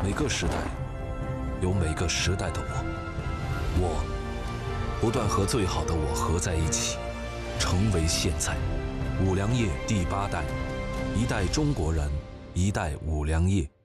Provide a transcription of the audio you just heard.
每个时代有每个时代的我不断和最好的我合在一起，成为现在。五粮液第8代，一代中国人，一代五粮液。